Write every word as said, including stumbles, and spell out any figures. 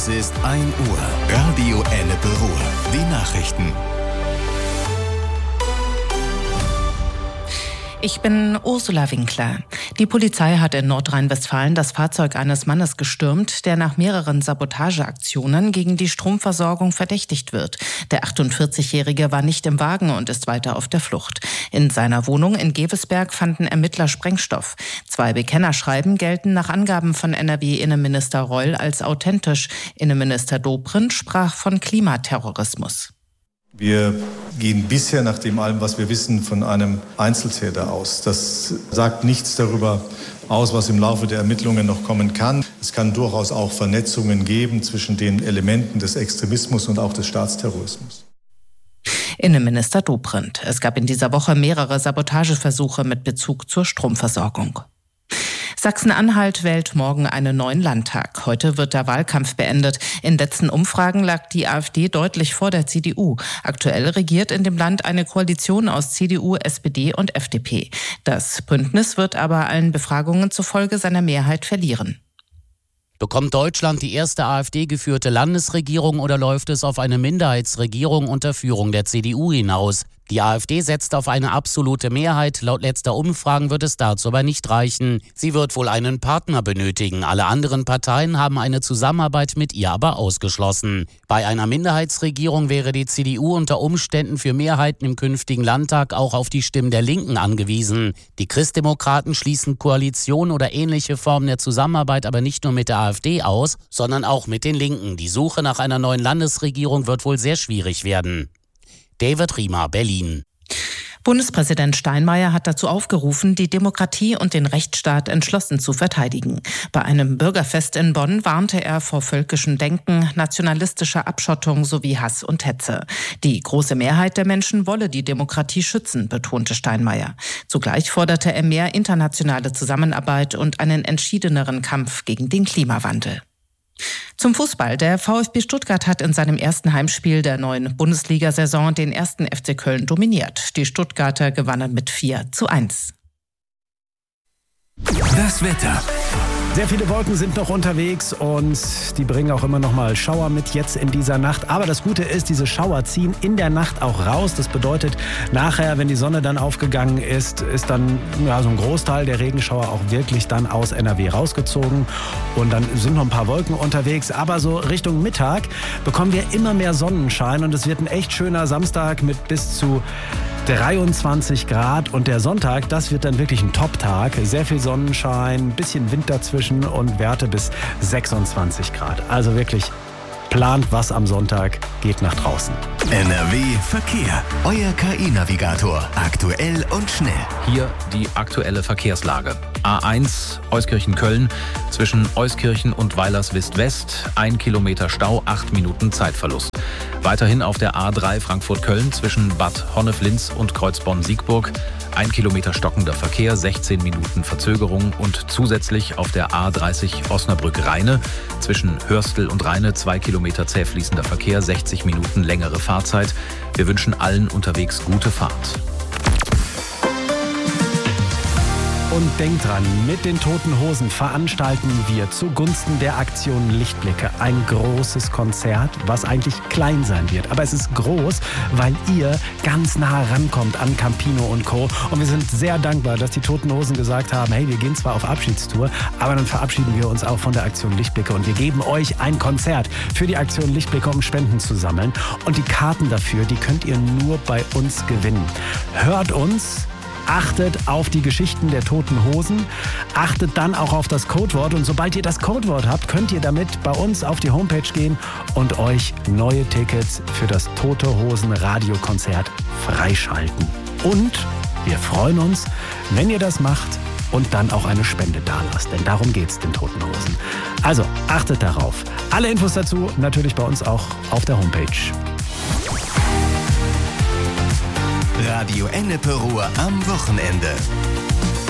Es ist ein Uhr. Radio Ennepe Ruhr. Die Nachrichten. Ich bin Ursula Winkler. Die Polizei hat in Nordrhein-Westfalen das Fahrzeug eines Mannes gestürmt, der nach mehreren Sabotageaktionen gegen die Stromversorgung verdächtigt wird. Der achtundvierzigjährige war nicht im Wagen und ist weiter auf der Flucht. In seiner Wohnung in Gevesberg fanden Ermittler Sprengstoff. Zwei Bekennerschreiben gelten nach Angaben von N R W-Innenminister Reul als authentisch. Innenminister Dobrindt sprach von Klimaterrorismus. Wir gehen bisher nach dem allem, was wir wissen, von einem Einzeltäter aus. Das sagt nichts darüber aus, was im Laufe der Ermittlungen noch kommen kann. Es kann durchaus auch Vernetzungen geben zwischen den Elementen des Extremismus und auch des Staatsterrorismus. Innenminister Dobrindt. Es gab in dieser Woche mehrere Sabotageversuche mit Bezug zur Stromversorgung. Sachsen-Anhalt wählt morgen einen neuen Landtag. Heute wird der Wahlkampf beendet. In letzten Umfragen lag die AfD deutlich vor der C D U. Aktuell regiert in dem Land eine Koalition aus C D U, S P D und F D P. Das Bündnis wird aber allen Befragungen zufolge seine Mehrheit verlieren. Bekommt Deutschland die erste AfD-geführte Landesregierung oder läuft es auf eine Minderheitsregierung unter Führung der C D U hinaus? Die AfD setzt auf eine absolute Mehrheit. Laut letzter Umfragen wird es dazu aber nicht reichen. Sie wird wohl einen Partner benötigen. Alle anderen Parteien haben eine Zusammenarbeit mit ihr aber ausgeschlossen. Bei einer Minderheitsregierung wäre die C D U unter Umständen für Mehrheiten im künftigen Landtag auch auf die Stimmen der Linken angewiesen. Die Christdemokraten schließen Koalition oder ähnliche Formen der Zusammenarbeit aber nicht nur mit der AfD aus, sondern auch mit den Linken. Die Suche nach einer neuen Landesregierung wird wohl sehr schwierig werden. David Riemer, Berlin. Bundespräsident Steinmeier hat dazu aufgerufen, die Demokratie und den Rechtsstaat entschlossen zu verteidigen. Bei einem Bürgerfest in Bonn warnte er vor völkischem Denken, nationalistischer Abschottung sowie Hass und Hetze. Die große Mehrheit der Menschen wolle die Demokratie schützen, betonte Steinmeier. Zugleich forderte er mehr internationale Zusammenarbeit und einen entschiedeneren Kampf gegen den Klimawandel. Zum Fußball. Der VfB Stuttgart hat in seinem ersten Heimspiel der neuen Bundesliga-Saison den ersten F C Köln dominiert. Die Stuttgarter gewannen mit vier zu eins. Das Wetter. Sehr viele Wolken sind noch unterwegs und die bringen auch immer noch mal Schauer mit jetzt in dieser Nacht. Aber das Gute ist, diese Schauer ziehen in der Nacht auch raus. Das bedeutet, nachher, wenn die Sonne dann aufgegangen ist, ist dann ja, so ein Großteil der Regenschauer auch wirklich dann aus N R W rausgezogen. Und dann sind noch ein paar Wolken unterwegs. Aber so Richtung Mittag bekommen wir immer mehr Sonnenschein und es wird ein echt schöner Samstag mit bis zu dreiundzwanzig Grad und der Sonntag, das wird dann wirklich ein Top-Tag. Sehr viel Sonnenschein, ein bisschen Wind dazwischen und Werte bis sechsundzwanzig Grad. Also wirklich plant was am Sonntag, geht nach draußen. N R W Verkehr. Euer K I-Navigator. Aktuell und schnell. Hier die aktuelle Verkehrslage. A eins Euskirchen-Köln zwischen Euskirchen und Weilerswist-West. Ein Kilometer Stau, acht Minuten Zeitverlust. Weiterhin auf der A drei Frankfurt-Köln zwischen Bad Honneflins und Kreuzborn-Siegburg. Ein Kilometer stockender Verkehr, sechzehn Minuten Verzögerung und zusätzlich auf der A dreißig Osnabrück-Rheine zwischen Hörstel und Rheine zwei Kilometer zäh fließender Verkehr, sechzig Minuten längere Fahrzeit. Wir wünschen allen unterwegs gute Fahrt. Und denkt dran, mit den Toten Hosen veranstalten wir zugunsten der Aktion Lichtblicke ein großes Konzert, was eigentlich klein sein wird. Aber es ist groß, weil ihr ganz nah rankommt an Campino und Co. Und wir sind sehr dankbar, dass die Toten Hosen gesagt haben, hey, wir gehen zwar auf Abschiedstour, aber dann verabschieden wir uns auch von der Aktion Lichtblicke und wir geben euch ein Konzert für die Aktion Lichtblicke, um Spenden zu sammeln. Und die Karten dafür, die könnt ihr nur bei uns gewinnen. Hört uns. Achtet auf die Geschichten der Toten Hosen, achtet dann auch auf das Codewort und sobald ihr das Codewort habt, könnt ihr damit bei uns auf die Homepage gehen und euch neue Tickets für das Tote Hosen Radiokonzert freischalten. Und wir freuen uns, wenn ihr das macht und dann auch eine Spende dalasst, denn darum geht's den Toten Hosen. Also achtet darauf. Alle Infos dazu natürlich bei uns auch auf der Homepage. Radio Ennepe Ruhr am Wochenende.